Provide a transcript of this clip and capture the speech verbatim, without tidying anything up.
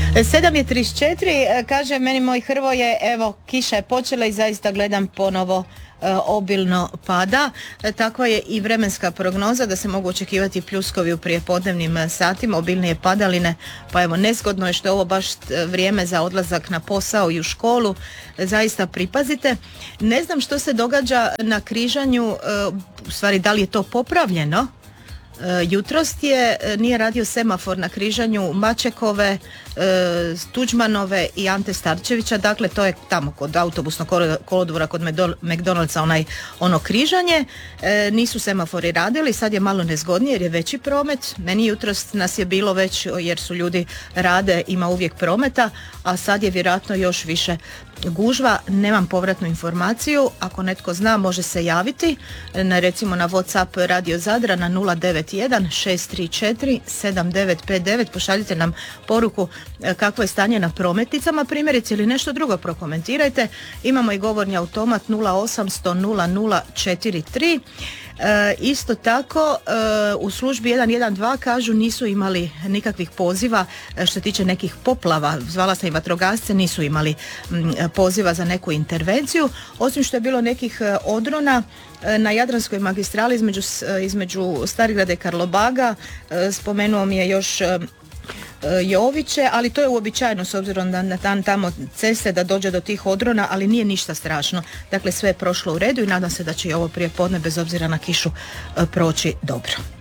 sedam je trideset četiri, kaže meni moj Hrvoje, evo kiša je počela i zaista gledam ponovo e, obilno pada. E, takva je i vremenska prognoza da se mogu očekivati pljuskovi u prijepodnevnim satima, obilnije padaline, pa evo nezgodno je što je ovo baš vrijeme za odlazak na posao i u školu, e, zaista pripazite. Ne znam što se događa na križanju, e, u stvari da li je to popravljeno. Jutros je, nije radio semafor na križanju Mačekove, Tuđmanove i Ante Starčevića, dakle to je tamo kod autobusnog kolodvora kod McDonald'sa onaj, ono križanje, nisu semafori radili, sad je malo nezgodnije jer je veći promet, meni jutros nas je bilo već jer su ljudi rade, ima uvijek prometa, a sad je vjerojatno još više gužva, nemam povratnu informaciju, ako netko zna može se javiti na, recimo na WhatsApp Radio Zadra na nula devet jedan šest tri četiri sedam devet pet devet, pošaljite nam poruku kakvo je stanje na prometnicama primjerice ili nešto drugo prokomentirajte. Imamo i govorni automat nula osamsto nula nula četiri tri. E, isto tako e, u službi jedan jedan dva kažu nisu imali nikakvih poziva e, što se tiče nekih poplava, zvala sam i vatrogasce, nisu imali m, poziva za neku intervenciju, osim što je bilo nekih e, odrona e, na Jadranskoj magistrali između, e, između Starigrada i Karlobaga, e, spomenuo mi je još e, Joviće, ali to je uobičajeno s obzirom da na tam, tamo ceste da dođe do tih odrona, ali nije ništa strašno. Dakle, sve je prošlo u redu i nadam se da će i ovo prijepodne bez obzira na kišu proći dobro.